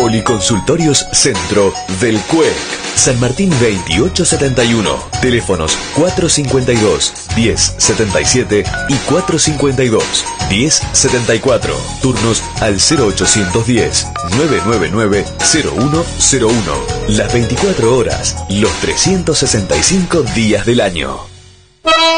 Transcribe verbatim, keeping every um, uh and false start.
Policonsultorios Centro del C U E C. San Martín veintiocho setenta y uno. Teléfonos cuatro cincuenta y dos, diez setenta y siete y cuatro cincuenta y dos, diez setenta y cuatro. Turnos al cero ochocientos diez, nueve nueve nueve, cero uno cero uno. Las veinticuatro horas, los trescientos sesenta y cinco días del año.